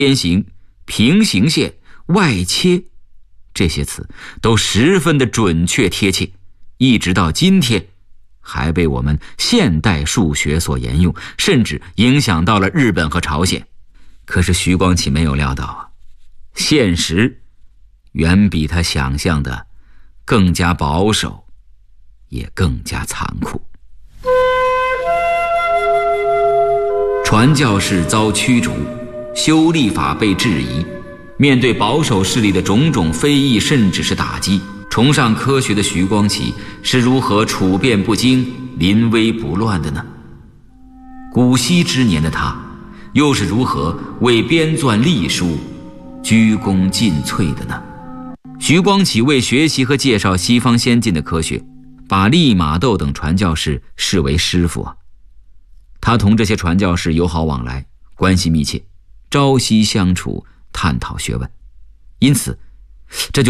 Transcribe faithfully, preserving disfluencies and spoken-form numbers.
边形、平行线、外切，这些词都十分的准确贴切，一直到今天还被我们现代数学所沿用，甚至影响到了日本和朝鲜。可是徐光启没有料到啊，现实远比他想象的更加保守，也更加残酷。传教士遭驱逐，修历法被质疑，面对保守势力的种种非议甚至是打击，崇尚科学的徐光启是如何处变不惊、临危不乱的呢？古稀之年的他又是如何为编纂历书鞠躬尽瘁的呢？徐光启为学习和介绍西方先进的科学，把利玛窦等传教士视为师傅啊。他同这些传教士友好往来，关系密切，朝夕相处，探讨学问，因此这就